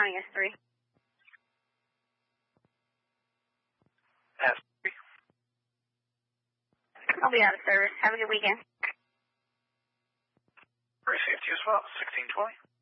S3. S3. I'll be out of service. Have a good weekend. Received you as well. 1620.